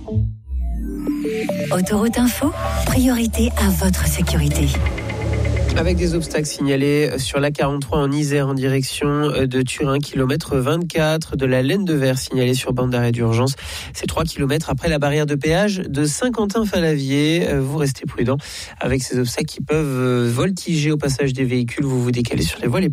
Autoroute Info, priorité à votre sécurité. Avec des obstacles signalés sur la 43 en Isère en direction de Turin, kilomètre 24, de la Laine de Verre signalée sur bande d'arrêt d'urgence. C'est 3 kilomètres après la barrière de péage de Saint-Quentin-Fallavier. Vous restez prudents avec ces obstacles qui peuvent voltiger au passage des véhicules. Vous vous décalez sur les voies les plus